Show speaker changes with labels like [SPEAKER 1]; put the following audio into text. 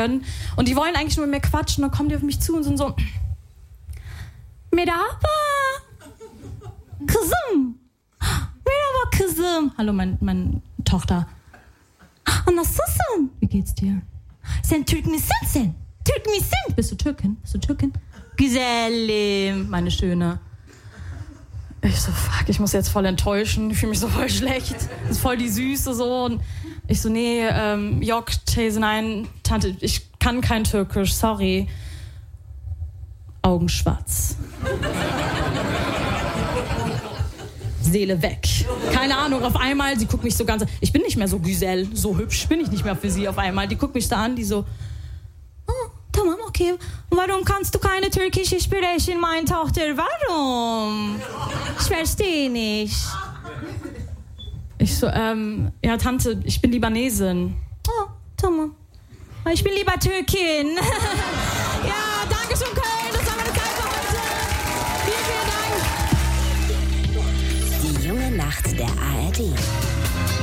[SPEAKER 1] können. Und die wollen eigentlich nur mit mir quatschen. Und dann kommen die auf mich zu und sind so... Merhaba. Kızım. Merhaba kızım. Hallo, meine Tochter. Nasılsın? Wie geht's dir? Sen Türk misin? Türk misin? Bist du Türkin? Güzelim, meine Schöne. Ich so, fuck, ich muss jetzt voll enttäuschen. Ich fühle mich so voll schlecht. Das ist voll die Süße so. Und ich so, nee, Yok, Tese, nein, Tante, ich kann kein Türkisch, sorry. Augen schwarz. Seele weg. Keine Ahnung, auf einmal, sie guckt mich so ganz... Ich bin nicht mehr so Güzel, so hübsch bin ich nicht mehr für sie auf einmal. Die guckt mich da an, die so... Oh, tamam, okay. Warum kannst du keine türkische sprechen, meine Tochter? Warum? Ich verstehe nicht. Ich so, ja, Tante, ich bin Libanesin. Oh, tamam. Ich bin lieber Türkin. Ja, danke schön, Köln. Das war meine Zeit für heute. Vielen, vielen Dank.
[SPEAKER 2] Die junge Nacht der ARD.